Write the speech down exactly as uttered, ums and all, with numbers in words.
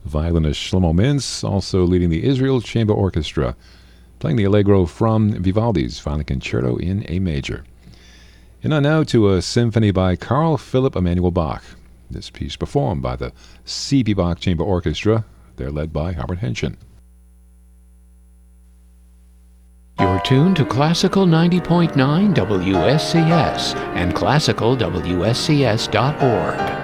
Violinist Shlomo Mintz also leading the Israel Chamber Orchestra, playing the Allegro from Vivaldi's Final Concerto in A major. And on now to a symphony by Carl Philipp Emanuel Bach. This piece performed by the C P Bach Chamber Orchestra. They're led by Howard Henshin. You're tuned to Classical ninety point nine W S C S and classical W S C S dot org.